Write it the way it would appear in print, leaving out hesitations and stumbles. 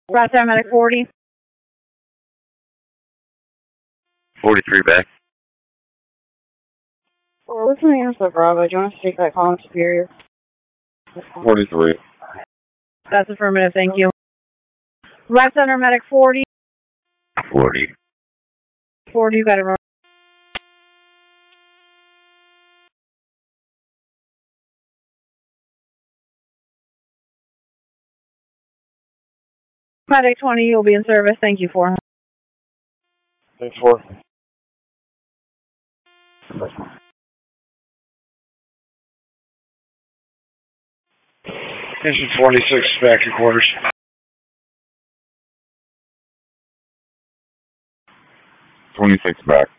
Route Medic 40. 43 back. We're listening to the Bravo. Do you want us to take that call in Superior? 43. That's affirmative, thank you. Route Medic 40. 40. 40, you got it wrong. Medic 20, you'll be in service. Thank you for. Thanks for. Engine 46 back in quarters. 26 back.